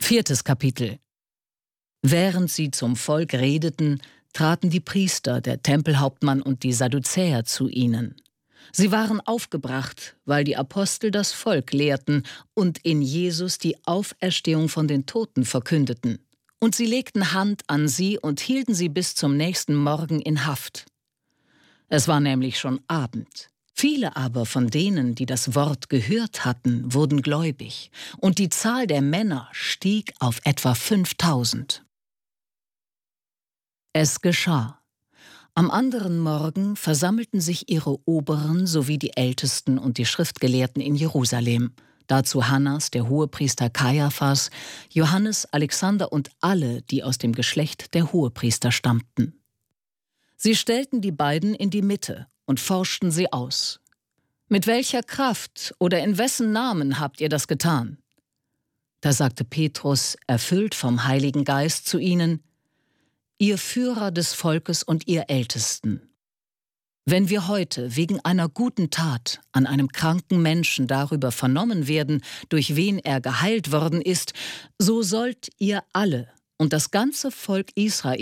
4. Kapitel. Während sie zum Volk redeten, traten die Priester, der Tempelhauptmann und die Sadduzäer zu ihnen. Sie waren aufgebracht, weil die Apostel das Volk lehrten und in Jesus die Auferstehung von den Toten verkündeten. Und sie legten Hand an sie und hielten sie bis zum nächsten Morgen in Haft. Es war nämlich schon Abend. Viele aber von denen, die das Wort gehört hatten, wurden gläubig, und die Zahl der Männer stieg auf etwa 5000. Es geschah. Am anderen Morgen versammelten sich ihre Oberen sowie die Ältesten und die Schriftgelehrten in Jerusalem. Dazu Hannas, der Hohepriester Kaiaphas, Johannes, Alexander und alle, die aus dem Geschlecht der Hohepriester stammten. Sie stellten die beiden in die Mitte und forschten sie aus. »Mit welcher Kraft oder in wessen Namen habt ihr das getan?« Da sagte Petrus, erfüllt vom Heiligen Geist, zu ihnen: »Ihr Führer des Volkes und ihr Ältesten, wenn wir heute wegen einer guten Tat an einem kranken Menschen darüber vernommen werden, durch wen er geheilt worden ist, so sollt ihr alle und das ganze Volk Israel